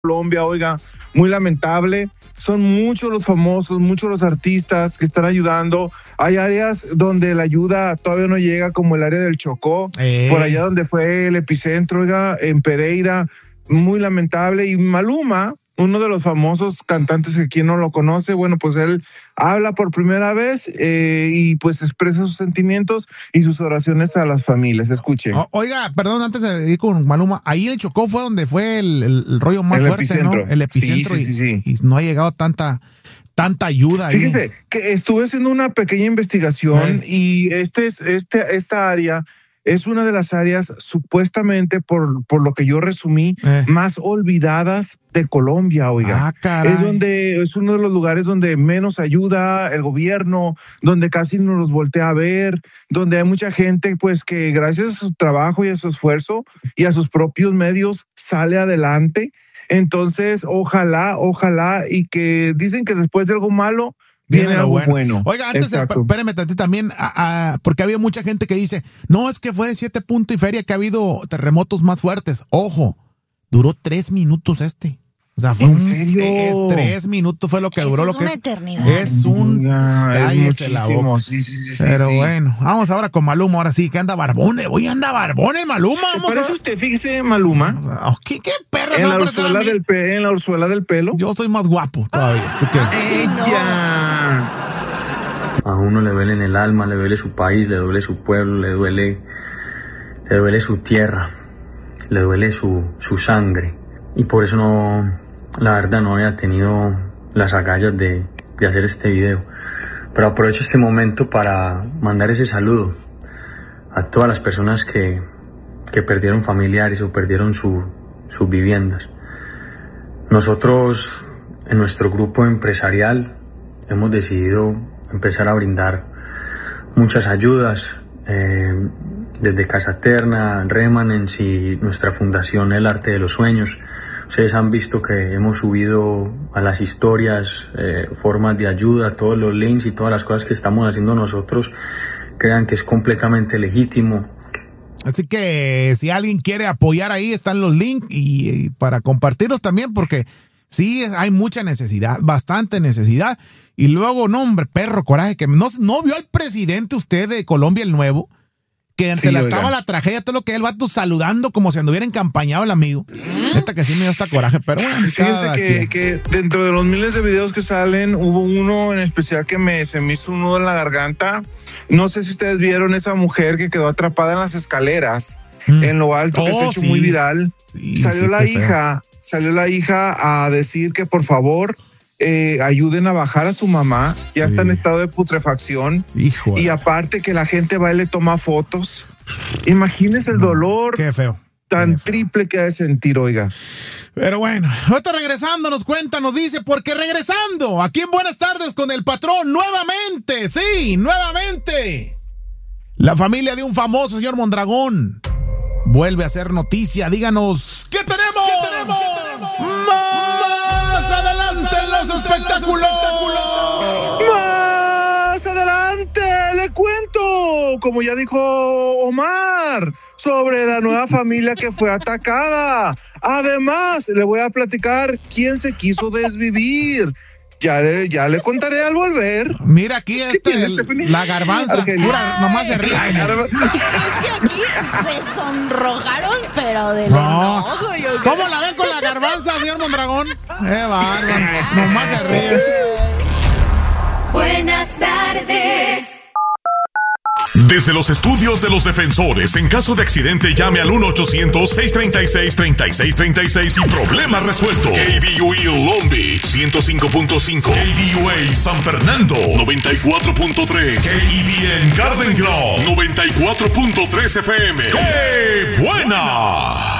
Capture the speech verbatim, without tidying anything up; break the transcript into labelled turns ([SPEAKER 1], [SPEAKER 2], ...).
[SPEAKER 1] Colombia, oiga, muy lamentable. Son muchos los famosos, muchos los artistas que están ayudando. Hay áreas donde la ayuda todavía no llega, como el área del Chocó, eh. por allá donde fue el epicentro, oiga, en Pereira, muy lamentable. Y Maluma, uno de los famosos cantantes que quien no lo conoce, bueno, pues él habla por primera vez eh, y pues expresa sus sentimientos y sus oraciones a las familias. Escuche.
[SPEAKER 2] O, oiga, perdón, antes de ir con Maluma, ahí el Chocó fue donde fue el, el, el rollo más el fuerte, epicentro. ¿no? El epicentro. Sí, sí, sí, sí. Y, y no ha llegado tanta, tanta ayuda ahí.
[SPEAKER 1] Fíjese que estuve haciendo una pequeña investigación eh. y este es, este, esta área es una de las áreas supuestamente, por, por lo que yo resumí, eh. más olvidadas de Colombia, oiga.
[SPEAKER 2] Ah, caray.
[SPEAKER 1] Es donde es uno de los lugares donde menos ayuda el gobierno, donde casi no los voltea a ver, donde hay mucha gente pues que gracias a su trabajo y a su esfuerzo y a sus propios medios sale adelante. Entonces, ojalá, ojalá, y que dicen que después de algo malo viene, viene algo bueno. bueno.
[SPEAKER 2] Oiga, antes, espéreme tantito también, a, a, porque había mucha gente que dice, no, es que fue de siete puntos y feria que ha habido terremotos más fuertes. Ojo, duró tres minutos este. O sea, fue
[SPEAKER 1] ¿En
[SPEAKER 2] un,
[SPEAKER 1] serio?
[SPEAKER 2] Es, tres minutos fue lo que
[SPEAKER 3] Eso
[SPEAKER 2] duró.
[SPEAKER 3] Es
[SPEAKER 2] lo que
[SPEAKER 3] una
[SPEAKER 2] es,
[SPEAKER 3] eternidad.
[SPEAKER 2] Es un...
[SPEAKER 1] Ya, es muchísimo. Sí, sí, sí,
[SPEAKER 2] Pero
[SPEAKER 1] sí,
[SPEAKER 2] bueno, vamos ahora con Maluma, ahora sí, que anda barbone. Voy, anda barbone, Maluma.
[SPEAKER 1] ¿Se
[SPEAKER 2] vamos
[SPEAKER 1] parece
[SPEAKER 2] a...
[SPEAKER 1] usted, fíjese, Maluma?
[SPEAKER 2] Oh, ¿Qué, qué perra
[SPEAKER 1] en, la orzuela del pe en la orzuela del pelo.
[SPEAKER 2] Yo soy más guapo todavía.
[SPEAKER 1] ¡Ella!
[SPEAKER 4] A uno le duele en el alma, le duele su país, le duele su pueblo, le duele, le duele su tierra, le duele su, su sangre. Y por eso no, la verdad no había tenido las agallas de, de hacer este video. Pero aprovecho este momento para mandar ese saludo a todas las personas que, que perdieron familiares o perdieron su, sus viviendas. Nosotros, en nuestro grupo empresarial, hemos decidido empezar a brindar muchas ayudas, eh, desde Casa Terna, Remanence y nuestra fundación El Arte de los Sueños. Ustedes han visto que hemos subido a las historias eh, formas de ayuda, todos los links y todas las cosas que estamos haciendo nosotros. Crean que es completamente legítimo.
[SPEAKER 2] Así que si alguien quiere apoyar, ahí están los links y, y para compartirlos también, porque sí, hay mucha necesidad, bastante necesidad. Y luego, no, hombre, perro, coraje, que no, no vio al presidente usted de Colombia, el nuevo, que ante sí, la estaba la tragedia, todo lo que el vato saludando como si anduviera encampañado el amigo. Esta que sí me dio hasta coraje, pero bueno.
[SPEAKER 1] Fíjense que, que dentro de los miles de videos que salen, hubo uno en especial que me, se me hizo un nudo en la garganta. No sé si ustedes vieron esa mujer que quedó atrapada en las escaleras, mm. en lo alto, que oh, se ha hecho sí. muy viral. Sí, salió sí, la hija, feo. salió la hija a decir que por favor Eh, ayuden a bajar a su mamá, ya está sí. en estado de putrefacción.
[SPEAKER 2] Híjole.
[SPEAKER 1] Y aparte que la gente va y le toma fotos. Imagínese el
[SPEAKER 2] no,
[SPEAKER 1] dolor
[SPEAKER 2] qué feo.
[SPEAKER 1] tan
[SPEAKER 2] qué
[SPEAKER 1] triple feo. que ha de sentir, oiga.
[SPEAKER 2] Pero bueno, ahorita regresando nos cuenta, nos dice, porque regresando aquí en Buenas Tardes con el patrón nuevamente, sí, nuevamente. La familia de un famoso, señor Mondragón, vuelve a hacer noticia. Díganos, ¿qué tenemos? ¿Qué tenemos? Más adelante en los espectáculos.
[SPEAKER 1] Más adelante le cuento, como ya dijo Omar, sobre la nueva familia que fue atacada. Además, le voy a platicar quién se quiso desvivir. Ya le, ya le contaré al volver.
[SPEAKER 2] Mira aquí este, el, la garbanza. Pura, nomás se ríe.
[SPEAKER 3] Es que aquí se sonrojaron, pero del no. enojo. Yo
[SPEAKER 2] ¿Cómo la ven con la garbanza, señor Mondragón? Eh, bárbaro. Nomás se ríe.
[SPEAKER 5] Buenas tardes.
[SPEAKER 6] Desde los estudios de los defensores, en caso de accidente, llame al uno ochocientos, seiscientos treinta y seis, treinta y seis treinta y seis y problema resuelto. K B U A Long Beach, ciento cinco punto cinco. K B U A San Fernando, noventa y cuatro punto tres. K E B N Garden Grove, noventa y cuatro punto tres F M. ¡Qué buena!